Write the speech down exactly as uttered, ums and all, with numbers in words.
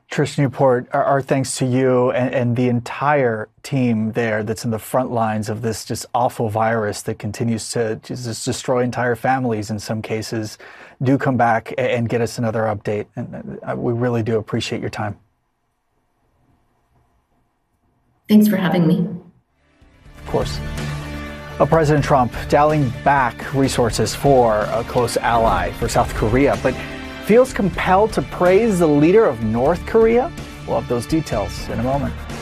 Trish Newport, our, our thanks to you and, and the entire team there that's in the front lines of this just awful virus that continues to just destroy entire families in some cases. Do come back and get us another update. And we really do appreciate your time. Thanks for having me. Of course. Well, President Trump dialing back resources for a close ally for South Korea, but feels compelled to praise the leader of North Korea? We'll have those details in a moment.